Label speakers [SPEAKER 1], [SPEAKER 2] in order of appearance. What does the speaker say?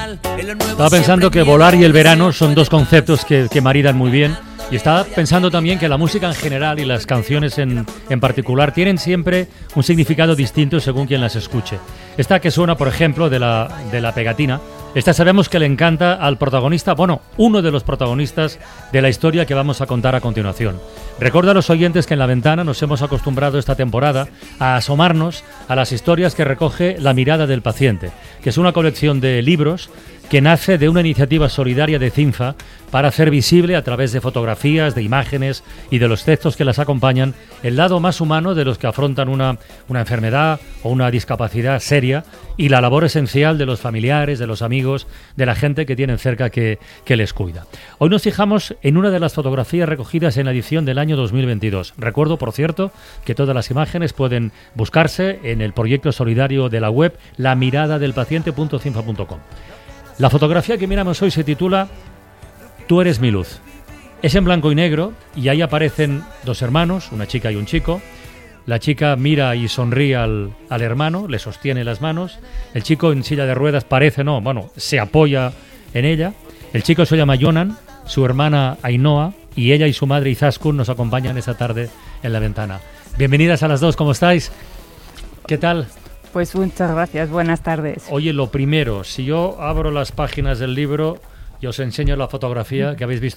[SPEAKER 1] Estaba pensando que volar y el verano son dos conceptos que maridan muy bien. Y estaba pensando también que la música en general y las canciones en particular tienen siempre un significado distinto según quien las escuche. Esta que suena, por ejemplo, de la pegatina, esta sabemos que le encanta al protagonista, bueno, uno de los protagonistas de la historia que vamos a contar a continuación. Recuerda a los oyentes que en La Ventana nos hemos acostumbrado esta temporada a asomarnos a las historias que recoge La Mirada del Paciente, que es una colección de libros que nace de una iniciativa solidaria de CINFA para hacer visible a través de fotografías, de imágenes y de los textos que las acompañan el lado más humano de los que afrontan una enfermedad o una discapacidad seria y la labor esencial de los familiares, de los amigos, de la gente que tienen cerca que les cuida. Hoy nos fijamos en una de las fotografías recogidas en la edición del año 2022. Recuerdo, por cierto, que todas las imágenes pueden buscarse en el proyecto solidario de la web lamiradadelpaciente.cinfa.com. La fotografía que miramos hoy se titula Tú eres mi luz. Es en blanco y negro y ahí aparecen dos hermanos, una chica y un chico. La chica mira y sonríe al hermano, le sostiene las manos. El chico en silla de ruedas se apoya en ella. El chico se llama Jonan, su hermana Ainhoa y ella y su madre Izaskun nos acompañan esta tarde en La Ventana. Bienvenidas a las dos, ¿cómo estáis? ¿Qué tal?
[SPEAKER 2] Pues muchas gracias, buenas tardes.
[SPEAKER 1] Oye, lo primero, si yo abro las páginas del libro y os enseño la fotografía que habéis visto